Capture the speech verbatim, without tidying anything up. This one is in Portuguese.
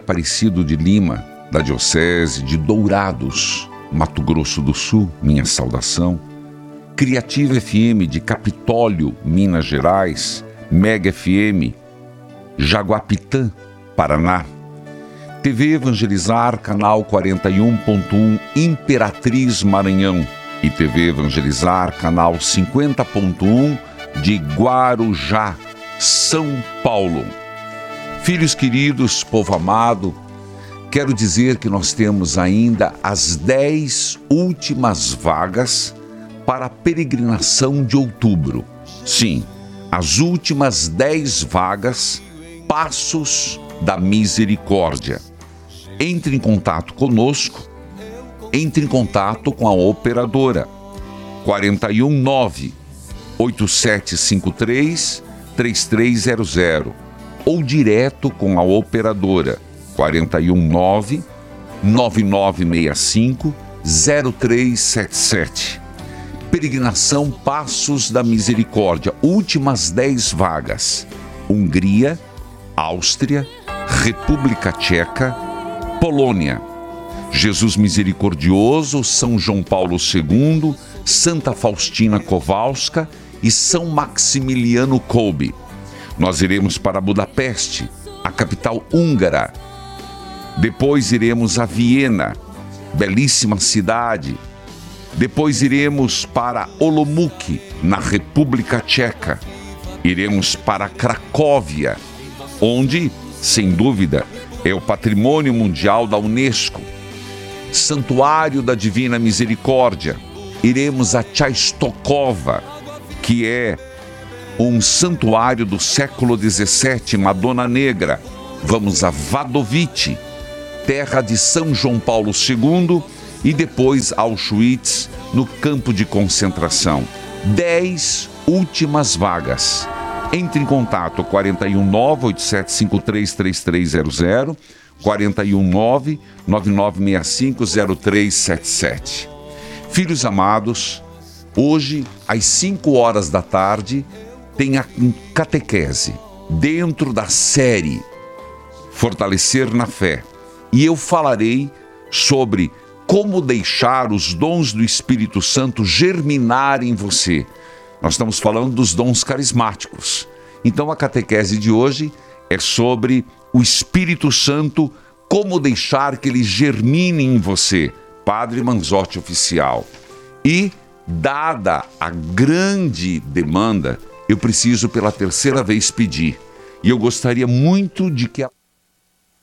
Aparecido de Lima, da Diocese de Dourados, Mato Grosso do Sul, minha saudação. Criativa F M de Capitólio, Minas Gerais. Mega F M, Jaguapitã, Paraná. T V Evangelizar, canal quarenta e um ponto um, Imperatriz, Maranhão. E T V Evangelizar, canal cinquenta ponto um, de Guarujá, São Paulo. Filhos queridos, povo amado, quero dizer que nós temos ainda as dez últimas vagas para a peregrinação de outubro. Sim, as últimas dez vagas, Passos da Misericórdia. Entre em contato conosco, entre em contato com a operadora quatro um nove, oito sete cinco três, três três zero zero ou direto com a operadora quatro um nove, nove nove seis cinco, zero três sete sete. Peregrinação Passos da Misericórdia, últimas dez vagas. Hungria, Áustria, República Tcheca, Polônia. Jesus Misericordioso, São João Paulo segundo, Santa Faustina Kowalska e São Maximiliano Kolbe. Nós iremos para Budapeste, a capital húngara. Depois iremos a Viena, belíssima cidade. Depois iremos para Olomouc, na República Tcheca. Iremos para Cracóvia, onde, sem dúvida, é o Patrimônio Mundial da Unesco. Santuário da Divina Misericórdia. Iremos a Częstochowa, que é um santuário do século dezessete, Madonna Negra. Vamos a Wadowice, terra de São João Paulo segundo, e depois Auschwitz, no campo de concentração. Dez últimas vagas. Entre em contato quatro um nove, oito sete cinco três, três três zero zero, quatro um nove, nove nove seis cinco, zero três sete sete. Filhos amados, hoje, às cinco horas da tarde, tem a catequese, dentro da série Fortalecer na Fé. E eu falarei sobre como deixar os dons do Espírito Santo germinar em você. Nós estamos falando dos dons carismáticos. Então a catequese de hoje é sobre o Espírito Santo, como deixar que ele germine em você. Padre Manzotti Oficial. E, dada a grande demanda, eu preciso pela terceira vez pedir. E eu gostaria muito de que a